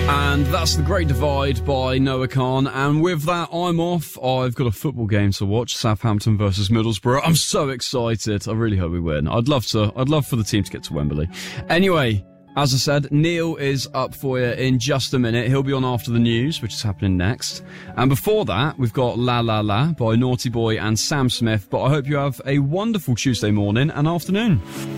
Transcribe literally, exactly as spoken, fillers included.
And that's The Great Divide by Noah Khan. And with that, I'm off. I've got a football game to watch, Southampton versus Middlesbrough. I'm so excited. I really hope we win. I'd love to. I'd love for the team to get to Wembley. Anyway, as I said, Neil is up for you in just a minute. He'll be on after the news, which is happening next. And before that, we've got La La La by Naughty Boy and Sam Smith. But I hope you have a wonderful Tuesday morning and afternoon.